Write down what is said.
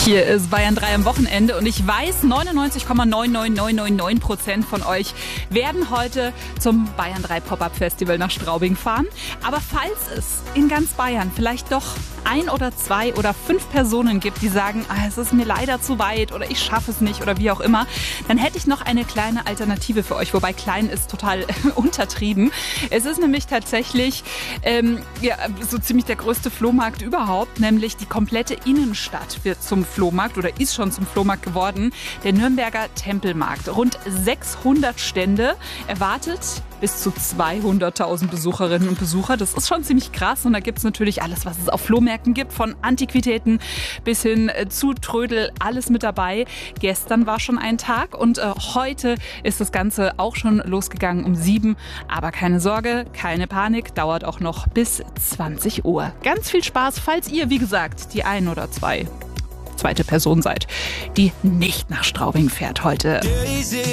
Hier ist Bayern 3 am Wochenende und ich weiß, 99,99999% von euch werden heute zum Bayern 3 Pop-Up Festival nach Straubing fahren. Aber falls es in ganz Bayern vielleicht doch 1 oder 2 oder 5 Personen gibt, die sagen, es ist mir leider zu weit oder ich schaffe es nicht oder wie auch immer, dann hätte ich noch eine kleine Alternative für euch, wobei klein ist total untertrieben. Es ist nämlich tatsächlich so ziemlich der größte Flohmarkt überhaupt, nämlich die komplette Innenstadt wird zum Flohmarkt oder ist schon zum Flohmarkt geworden. Der Nürnberger Tempelmarkt. Rund 600 Stände, erwartet bis zu 200.000 Besucherinnen und Besucher. Das ist schon ziemlich krass und da gibt es natürlich alles, was es auf Flohmärkten gibt, von Antiquitäten bis hin zu Trödel, alles mit dabei. Gestern war schon ein Tag und heute ist das Ganze auch schon losgegangen um 7. Aber keine Sorge, keine Panik, dauert auch noch bis 20 Uhr. Ganz viel Spaß, falls ihr, wie gesagt, die 1 oder 2 zweite Person seid, die nicht nach Straubing fährt heute.